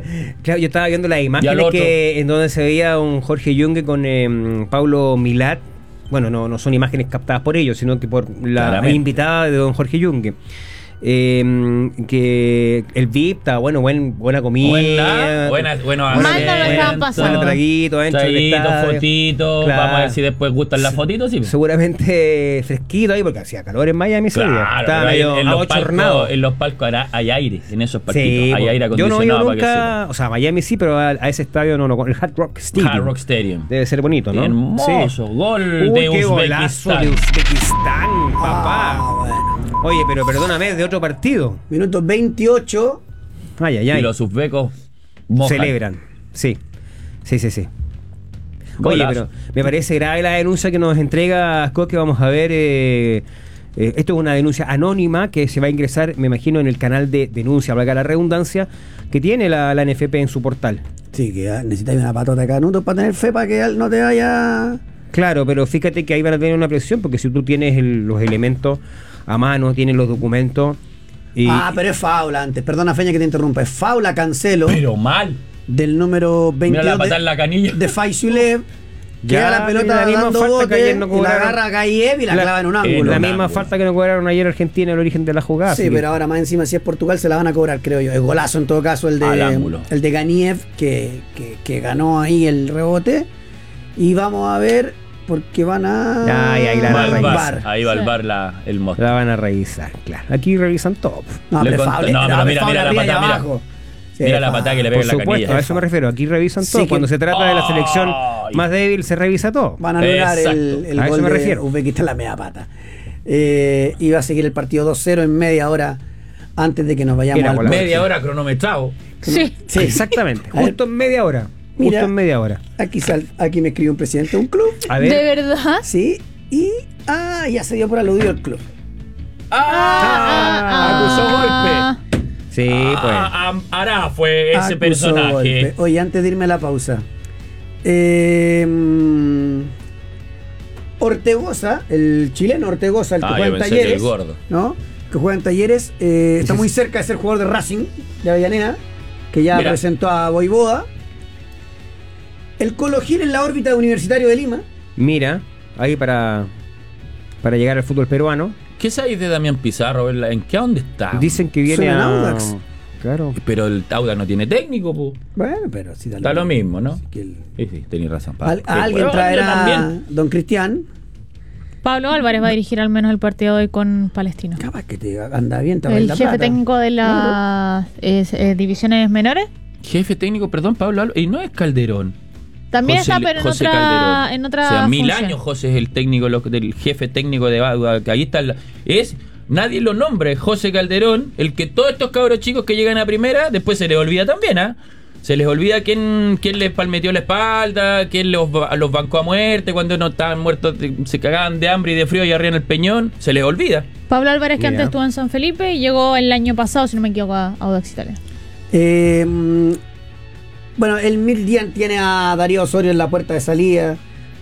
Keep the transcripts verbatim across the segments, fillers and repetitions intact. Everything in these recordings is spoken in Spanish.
Claro, yo estaba viendo las imágenes que, en donde se veía un Jorge Junge con eh, Paulo Milat. Bueno, no, no son imágenes captadas por ellos, sino que por la Claramente. invitada de don Jorge Junge. Eh, que el V I P está bueno, buen, buena comida, buena, bueno, buena traguito, fotitos, claro. Vamos a ver si después gustan las fotitos. Sí. Seguramente fresquito ahí, porque hacía calor en Miami ese claro, día. Estaba medio en, los palcos, en los palcos hay aire, en esos palquitos, sí, hay aire acondicionado. Yo no he ido nunca, o sea, Miami sí, pero a, a ese estadio no, no, el Hard Rock Stadium. Hard Rock Stadium. Debe ser bonito, ¿no? Hermoso, sí. Gol Uy, de qué Uzbekistán. de Uzbekistán, papá. Ah, bueno. Oye, pero perdóname, de otro partido. Minuto veintiocho. Ay, ay, ay. Y los uzbecos mojan. Celebran. Sí. Sí, sí, sí. Oye, pero me parece grave la denuncia que nos entrega Scott, que vamos a ver. Eh, eh, esto es una denuncia anónima que se va a ingresar, me imagino, en el canal de denuncia, valga la redundancia, que tiene la, la N F P en su portal. Sí, que necesitáis una patota de canutos para tener fe, para que no te vaya... Claro, pero fíjate que ahí van a tener una presión, porque si tú tienes el, los elementos a mano, tienes los documentos... Y, ah, pero es faula antes. Perdona, Feña, que te interrumpa. Es faula Cancelo. Pero mal. Del número veintidós Mira la patada en la canilla. De Faisulev. Queda la pelota la misma dando bote, que no y la agarra a Gaiev y la, la clava en un ángulo. La un misma ángulo. falta que no cobraron ayer Argentina, el origen de la jugada. Sí, pero que... ahora más encima, si es Portugal, se la van a cobrar, creo yo. El golazo, en todo caso, el de el de Ganiev, que, que, que ganó ahí el rebote. Y vamos a ver... Porque van a... Ay, ahí, la va el bar. Ahí va el bar, la, el monstruo. La van a revisar, claro. Aquí revisan todo. No, pero, cont- Fable, no, pero mira, mira la patada, mira. Sí, mira la patada que le pega en la supuesto, canilla. A eso me refiero. Aquí revisan todo. Sí, Cuando se trata oh, de la selección más débil, se revisa todo. Van a anular el, el a gol eso me de refiero. Uzbekistán, la media pata. Eh, iba a seguir el partido dos cero en media hora antes de que nos vayamos al media hora cronometrado. Sí, sí, exactamente. Justo en media hora. Mira, justo en media hora. Aquí, sal, aquí me escribió un presidente de un club. A ver. ¿De verdad? Sí. Y ah, ya se dio por aludido el club. ¡Ah! ah, ah acusó golpe. Sí, pues. Ah, Ará fue ese acusó personaje. Golpe. Oye, antes de irme a la pausa. Eh, Ortegoza, el chileno Ortegoza, el que ah, juega en Talleres. El gordo. ¿No? Que juega en Talleres. Eh, está muy cerca de ser jugador de Racing, de Avellaneda, que ya Mira. presentó a Voivoda. El Colo Gil en la órbita de Universitario de Lima. Mira, ahí para, para llegar al fútbol peruano. ¿Qué sabéis de Damián Pizarro? ¿En qué dónde está? Dicen que viene a Audax. Claro. Pero el Audax no tiene técnico, po. Bueno, pero sí da Está lo mismo, ¿no? Así que el... Sí, sí, tenéis razón. Al, a alguien traerá Don Cristian. Pablo Álvarez va a dirigir al menos el partido de hoy con Palestino. Capaz que te anda bien. Te el la jefe plata. técnico de las eh, eh, divisiones menores. Jefe técnico, perdón, Pablo Álvarez. Y no es Calderón. También José, está, pero en José otra, en otra. O sea, mil función. años José es el técnico del jefe técnico de Audax. Ahí está. El, es nadie lo nombra. José Calderón, el que todos estos cabros chicos que llegan a primera, después se les olvida también, ¿ah? ¿eh? Se les olvida quién, quién les palmeteó la espalda, quién los, los bancó a muerte cuando no estaban muertos, se cagaban de hambre y de frío y arriba en el peñón. Se les olvida. Pablo Álvarez, que Mira. antes estuvo en San Felipe y llegó el año pasado, si no me equivoco, a Audax Italia. Eh, bueno, el Mildian tiene a Darío Osorio en la puerta de salida,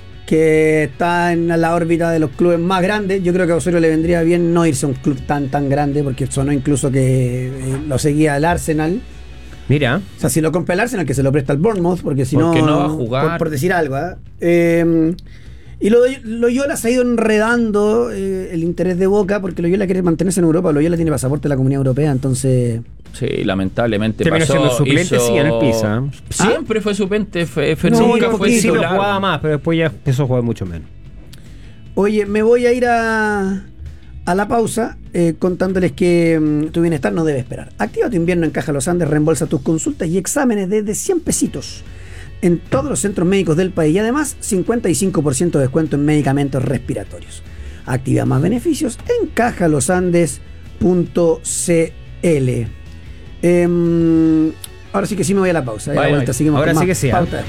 que está en la órbita de los clubes más grandes. Yo creo que a Osorio le vendría bien no irse a un club tan tan grande, porque sonó incluso que eh, lo seguía el Arsenal. Mira. O sea, si lo compra el Arsenal, que se lo presta al Bournemouth, porque si no, no va a jugar. Por, por decir algo, ¿eh? Eh, y lo de Loyola se ha ido enredando eh, el interés de Boca, porque Loyola quiere mantenerse en Europa. Loyola tiene pasaporte de la Comunidad Europea, entonces... Sí, lamentablemente terminó pasó, siendo suplente, hizo... sí, en el Pisa. Siempre ¿Ah? fue suplente, fue, fue, no, nunca sí, fue sí lo titular. jugaba más, pero después ya empezó a jugar mucho menos. Oye, me voy a ir a, a la pausa eh, contándoles que um, tu bienestar no debe esperar. Activa tu invierno en Caja Los Andes, reembolsa tus consultas y exámenes desde cien pesitos en todos los centros médicos del país y además cincuenta y cinco por ciento de descuento en medicamentos respiratorios. Activa más beneficios en caja los andes punto c l. Eh, ahora sí que sí me voy a la pausa. Vaya, la vuelta, seguimos ahora con sí más que sí. pauta.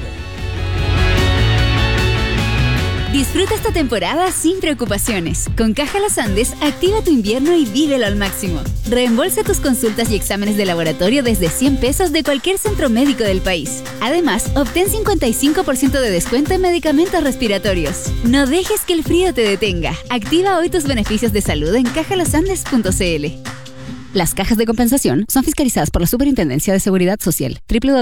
Disfruta esta temporada sin preocupaciones. Con Caja Los Andes, activa tu invierno y vívelo al máximo. Reembolsa tus consultas y exámenes de laboratorio desde cien pesos de cualquier centro médico del país. Además, obtén cincuenta y cinco por ciento de descuento en medicamentos respiratorios. No dejes que el frío te detenga. Activa hoy tus beneficios de salud en caja los andes punto c l. Las cajas de compensación son fiscalizadas por la Superintendencia de Seguridad Social. doble u doble u doble u